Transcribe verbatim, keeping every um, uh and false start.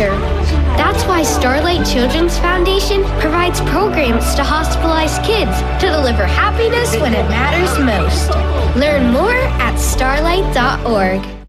factor. That's why Starlight Children's Foundation provides programs to hospitalized kids to deliver happiness when it matters most. Learn more at starlight dot org.